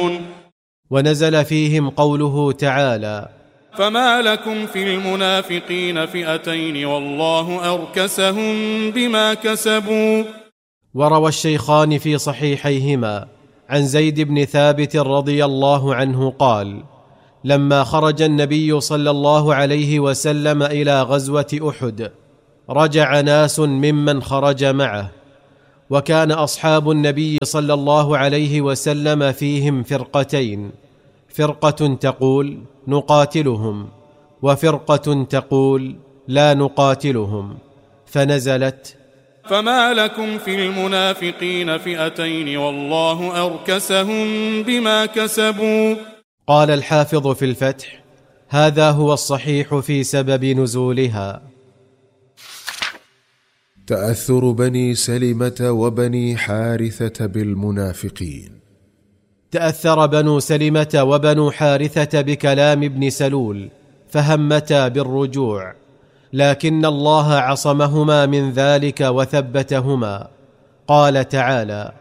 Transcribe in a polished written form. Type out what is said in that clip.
ونزل فيهم قوله تعالى: فما لكم في المنافقين فئتين والله أركسهم بما كسبوا. وروى الشيخان في صحيحيهما عن زيد بن ثابت رضي الله عنه قال: لما خرج النبي صلى الله عليه وسلم إلى غزوة أحد رجع ناس ممن خرج معه، وكان أصحاب النبي صلى الله عليه وسلم فيهم فرقتين، فرقة تقول نقاتلهم، وفرقة تقول لا نقاتلهم، فنزلت: فما لكم في المنافقين فئتين والله أركسهم بما كسبوا. قال الحافظ في الفتح: هذا هو الصحيح في سبب نزولها. تأثر بني سلمة وبني حارثة بالمنافقين. تأثر بنو سلمة وبنو حارثة بكلام ابن سلول فهمتا بالرجوع، لكن الله عصمهما من ذلك وثبتهما. قال تعالى: